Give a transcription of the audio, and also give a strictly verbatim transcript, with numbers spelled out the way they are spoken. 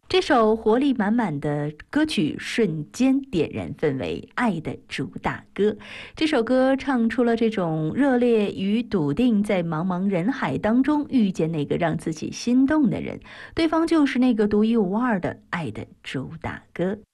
这首活力满满的歌曲瞬间点燃氛围，爱的主打歌。这首歌唱出了这种热烈与笃定，在茫茫人海当中遇见那个让自己心动的人，对方就是那个独一无二的爱的主打歌。